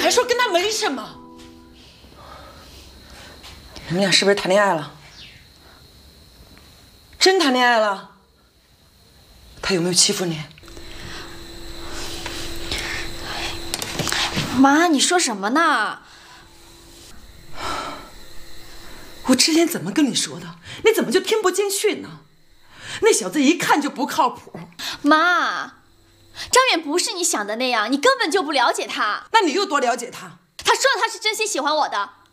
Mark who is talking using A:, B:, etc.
A: 还说跟他没什么。你们俩是不是谈恋爱了？真谈恋爱了？他有没有欺负你？
B: 妈，你说什么呢？
A: 我之前怎么跟你说的，你怎么就听不进去呢？那小子一看就不靠谱。
B: 妈，张远不是你想的那样，你根本就不了解他。
A: 那你又多了解他？
B: 他说了他是真心喜欢我的。